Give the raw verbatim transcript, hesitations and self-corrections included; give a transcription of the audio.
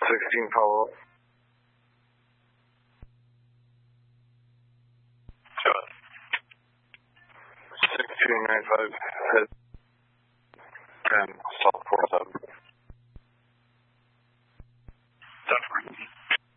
sixteen follow up. Sure. sixteen ninety-five head and Southport.